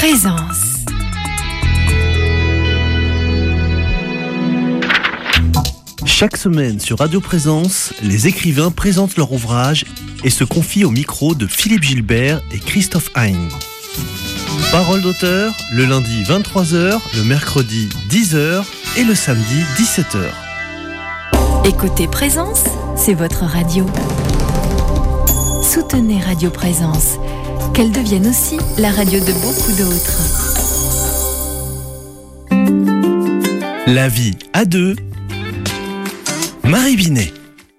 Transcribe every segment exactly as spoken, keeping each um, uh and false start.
Présence. Chaque semaine sur Radio Présence, les écrivains présentent leur ouvrage et se confient au micro de Philippe Gilbert et Christophe Hein. Parole d'auteur, le lundi vingt-trois heures, le mercredi dix heures et le samedi dix-sept heures. Écoutez Présence, c'est votre radio. Soutenez Radio Présence, qu'elle devienne aussi la radio de beaucoup d'autres. La vie à deux. Marie Binet.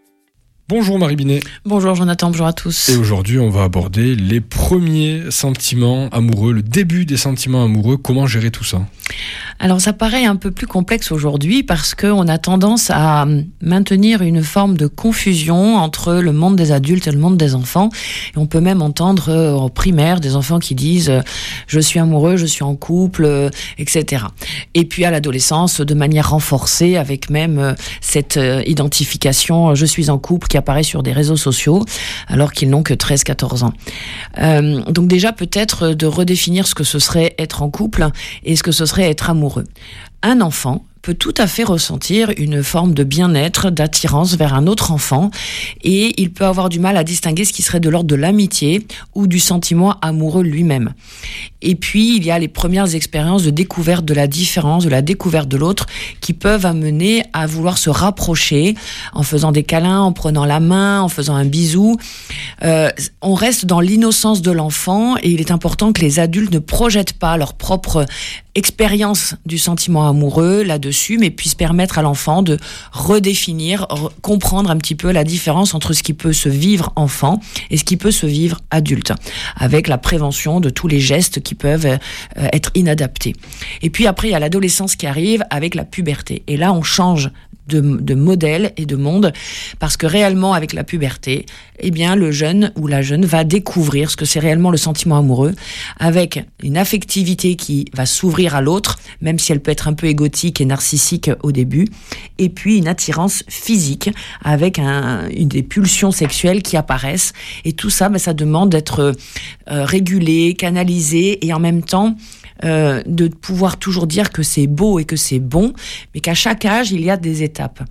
Bonjour Marie Binet. Bonjour Jonathan, bonjour à tous. Et aujourd'hui, on va aborder les premiers sentiments amoureux, le début des sentiments amoureux. Comment gérer tout ça ? Alors ça paraît un peu plus complexe aujourd'hui parce qu'on a tendance à maintenir une forme de confusion entre le monde des adultes et le monde des enfants. Et on peut même entendre au primaire des enfants qui disent « je suis amoureux, je suis en couple », et cetera. Et puis à l'adolescence, de manière renforcée, avec même cette identification « je suis en couple » qui apparaît sur des réseaux sociaux alors qu'ils n'ont que treize à quatorze ans. Euh, donc déjà peut-être de redéfinir ce que ce serait être en couple et ce que ce serait être amoureux. Un enfant peut tout à fait ressentir une forme de bien-être, d'attirance vers un autre enfant, et il peut avoir du mal à distinguer ce qui serait de l'ordre de l'amitié ou du sentiment amoureux lui-même. Et puis, il y a les premières expériences de découverte de la différence, de la découverte de l'autre, qui peuvent amener à vouloir se rapprocher en faisant des câlins, en prenant la main, en faisant un bisou. Euh, on reste dans l'innocence de l'enfant, et il est important que les adultes ne projettent pas leur propre expérience du sentiment amoureux là-dessus, mais puissent permettre à l'enfant de redéfinir, re- comprendre un petit peu la différence entre ce qui peut se vivre enfant et ce qui peut se vivre adulte, avec la prévention de tous les gestes qui peuvent euh, être inadaptés. Et puis après, il y a l'adolescence qui arrive avec la puberté. Et là, on change de, de modèle et de monde, parce que réellement, avec la puberté, eh bien, le jeune ou la jeune va découvrir ce que c'est réellement le sentiment amoureux, avec une affectivité qui va s'ouvrir à l'autre, même si elle peut être un peu égotique et narcissique au début, et puis une attirance physique, avec un, une, des pulsions sexuelles qui apparaissent, et tout ça, ben, ça demande d'être euh, régulé, canalisé, et en même temps, Euh, de pouvoir toujours dire que c'est beau et que c'est bon, mais qu'à chaque âge, il y a des étapes.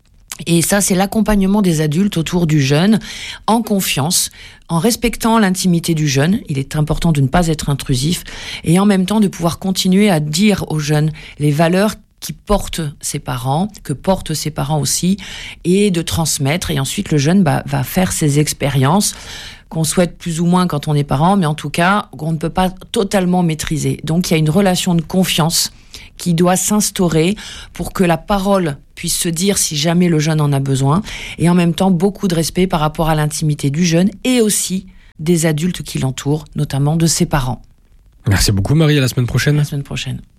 Et ça, c'est l'accompagnement des adultes autour du jeune, en confiance, en respectant l'intimité du jeune. Il est important de ne pas être intrusif, et en même temps de pouvoir continuer à dire aux jeunes les valeurs qui portent ses parents, que portent ses parents aussi, et de transmettre. Et ensuite, le jeune bah, va faire ses expériences, qu'on souhaite plus ou moins quand on est parent, mais en tout cas, qu'on ne peut pas totalement maîtriser. Donc, il y a une relation de confiance qui doit s'instaurer pour que la parole puisse se dire si jamais le jeune en a besoin, et en même temps, beaucoup de respect par rapport à l'intimité du jeune et aussi des adultes qui l'entourent, notamment de ses parents. Merci beaucoup Marie, à la semaine prochaine. À la semaine prochaine.